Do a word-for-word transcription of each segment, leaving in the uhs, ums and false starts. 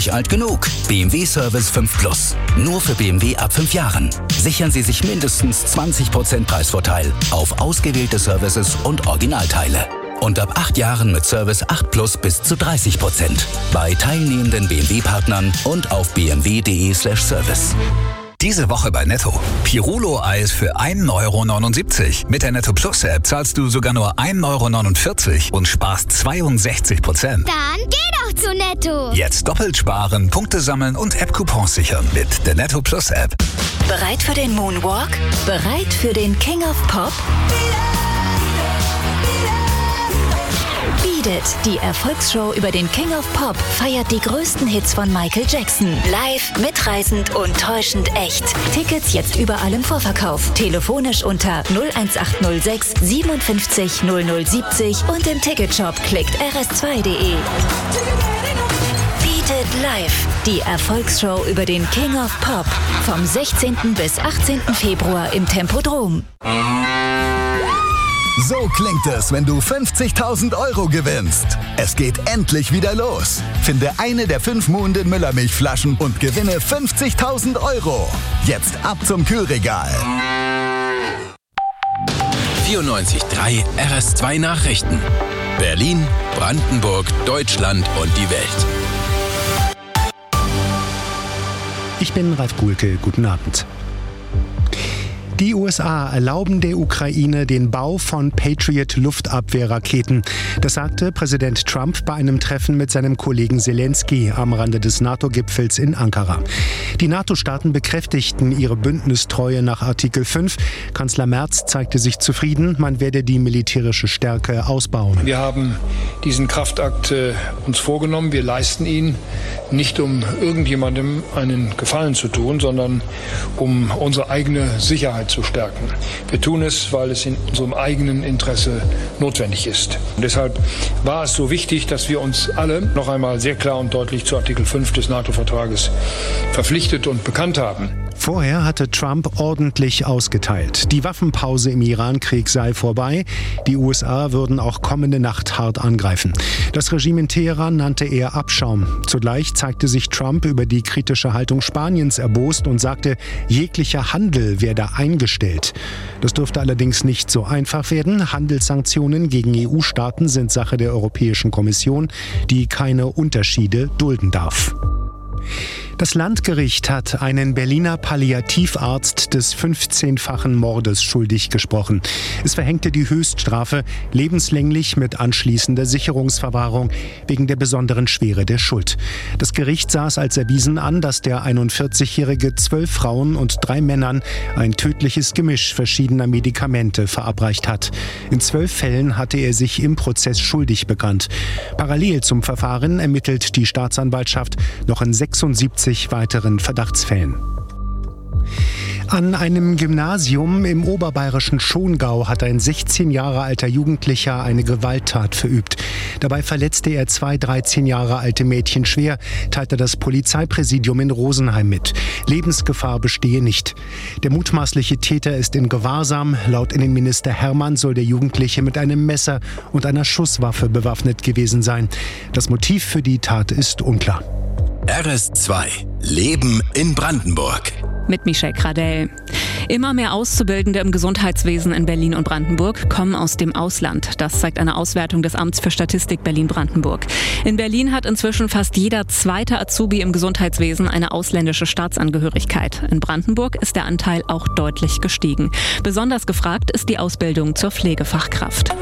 Alt genug. B M W Service fünf Plus. Nur für B M W ab fünf Jahren. Sichern Sie sich mindestens zwanzig Prozent Preisvorteil auf ausgewählte Services und Originalteile. Und ab acht Jahren mit Service acht Plus bis zu dreißig Prozent. Bei teilnehmenden B M W-Partnern und auf b m w punkt d e slash service. Diese Woche bei Netto. Pirulo-Eis für ein Euro neunundsiebzig. Mit der Netto Plus App zahlst du sogar nur ein Euro neunundvierzig und sparst zweiundsechzig Prozent. Dann geh doch zu Netto. Jetzt doppelt sparen, Punkte sammeln und App-Coupons sichern mit der Netto Plus App. Bereit für den Moonwalk? Bereit für den King of Pop? Beat It, die Erfolgsshow über den King of Pop, feiert die größten Hits von Michael Jackson. Live, mitreißend und täuschend echt. Tickets jetzt überall im Vorverkauf. Telefonisch unter null eins acht null sechs siebenundfünfzig null null siebzig und im Ticketshop klickt r s zwei punkt d e. Beat It Live, die Erfolgsshow über den King of Pop. Vom sechzehnten bis achtzehnten Februar im Tempodrom. So klingt es, wenn du fünfzigtausend Euro gewinnst. Es geht endlich wieder los. Finde eine der fünf Muhnden Müllermilchflaschen und gewinne fünfzigtausend Euro. Jetzt ab zum Kühlregal. vierundneunzig Komma drei R S zwei Nachrichten. Berlin, Brandenburg, Deutschland und die Welt. Ich bin Ralf Guhlke. Guten Abend. Die U S A erlauben der Ukraine den Bau von Patriot-Luftabwehrraketen. Das sagte Präsident Trump bei einem Treffen mit seinem Kollegen Zelensky am Rande des NATO-Gipfels in Ankara. Die NATO-Staaten bekräftigten ihre Bündnistreue nach Artikel fünf. Kanzler Merz zeigte sich zufrieden, man werde die militärische Stärke ausbauen. Wir haben diesen Kraftakt äh, uns vorgenommen. Wir leisten ihn nicht, um irgendjemandem einen Gefallen zu tun, sondern um unsere eigene Sicherheit zu stärken. Wir tun es, weil es in unserem eigenen Interesse notwendig ist. Und deshalb war es so wichtig, dass wir uns alle noch einmal sehr klar und deutlich zu Artikel fünf des NATO-Vertrages verpflichtet und bekannt haben. Vorher hatte Trump ordentlich ausgeteilt. Die Waffenpause im Iran-Krieg sei vorbei. Die U S A würden auch kommende Nacht hart angreifen. Das Regime in Teheran nannte er Abschaum. Zugleich zeigte sich Trump über die kritische Haltung Spaniens erbost und sagte, jeglicher Handel werde eingestellt. Das dürfte allerdings nicht so einfach werden. Handelssanktionen gegen E U-Staaten sind Sache der Europäischen Kommission, die keine Unterschiede dulden darf. Das Landgericht hat einen Berliner Palliativarzt des fünfzehnfachen Mordes schuldig gesprochen. Es verhängte die Höchststrafe lebenslänglich mit anschließender Sicherungsverwahrung wegen der besonderen Schwere der Schuld. Das Gericht sah es als erwiesen an, dass der einundvierzigjährige zwölf Frauen und drei Männern ein tödliches Gemisch verschiedener Medikamente verabreicht hat. In zwölf Fällen hatte er sich im Prozess schuldig bekannt. Parallel zum Verfahren ermittelt die Staatsanwaltschaft noch in sechsundsiebzig weiteren Verdachtsfällen. An einem Gymnasium im oberbayerischen Schongau hat ein sechzehn Jahre alter Jugendlicher eine Gewalttat verübt. Dabei verletzte er zwei dreizehn Jahre alte Mädchen schwer, teilte das Polizeipräsidium in Rosenheim mit. Lebensgefahr bestehe nicht. Der mutmaßliche Täter ist in Gewahrsam. Laut Innenminister Hermann soll der Jugendliche mit einem Messer und einer Schusswaffe bewaffnet gewesen sein. Das Motiv für die Tat ist unklar. R S zwei. Leben in Brandenburg. Mit Michelle Kradell. Immer mehr Auszubildende im Gesundheitswesen in Berlin und Brandenburg kommen aus dem Ausland. Das zeigt eine Auswertung des Amts für Statistik Berlin-Brandenburg. In Berlin hat inzwischen fast jeder zweite Azubi im Gesundheitswesen eine ausländische Staatsangehörigkeit. In Brandenburg ist der Anteil auch deutlich gestiegen. Besonders gefragt ist die Ausbildung zur Pflegefachkraft.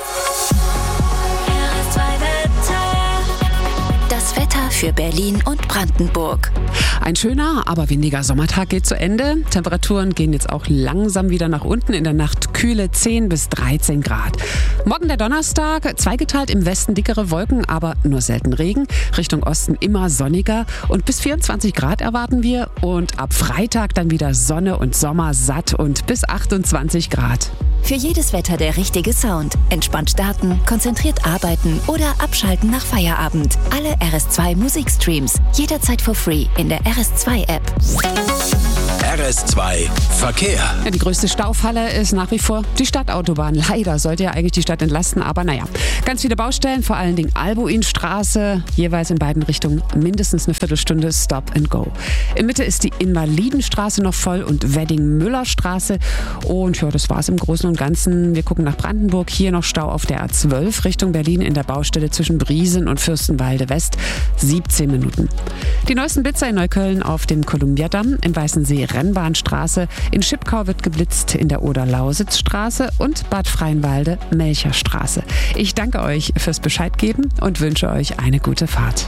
Wetter für Berlin und Brandenburg. Ein schöner, aber windiger Sommertag geht zu Ende. Temperaturen gehen jetzt auch langsam wieder nach unten. In der Nacht kühle zehn bis dreizehn Grad. Morgen der Donnerstag, zweigeteilt im Westen dickere Wolken, aber nur selten Regen. Richtung Osten immer sonniger und bis vierundzwanzig Grad erwarten wir. Und ab Freitag dann wieder Sonne und Sommer satt und bis achtundzwanzig Grad. Für jedes Wetter der richtige Sound. Entspannt starten, konzentriert arbeiten oder abschalten nach Feierabend. Alle R S zwei Musikstreams. Jederzeit for free in der R S zwei App. R S zwei Verkehr. Ja, die größte Staufalle ist nach wie vor die Stadtautobahn. Leider sollte ja eigentlich die Stadt entlasten, aber naja. Ganz viele Baustellen, vor allen Dingen Albuinstraße, jeweils in beiden Richtungen mindestens eine Viertelstunde Stop and Go. In Mitte ist die Invalidenstraße noch voll und Wedding-Müller-Straße. Und ja, das war's im Großen und Ganzen. Wir gucken nach Brandenburg. Hier noch Stau auf der A zwölf Richtung Berlin in der Baustelle zwischen Briesen und Fürstenwalde West. siebzehn Minuten. Die neuesten Blitzer in Neukölln auf dem Kolumbiadamm, in Weißensee Rennbahnstraße, in Schipkau wird geblitzt in der Oder-Lausitz-Straße und Bad Freienwalde Melcherstraße. Ich danke euch fürs Bescheid geben und wünsche euch eine gute Fahrt.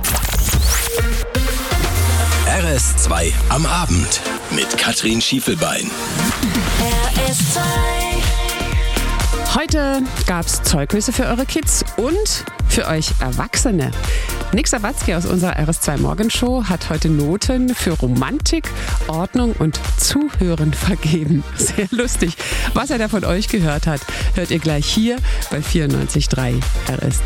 R S zwei am Abend mit Katrin Schiefelbein. R S zwei. Heute gab's Zeugnisse für eure Kids und für euch Erwachsene. Nick Sawatzki aus unserer R S zwei Morgenshow hat heute Noten für Romantik, Ordnung und Zuhören vergeben. Sehr lustig. Was er da von euch gehört hat, hört ihr gleich hier bei vierundneunzig Komma drei R S zwei.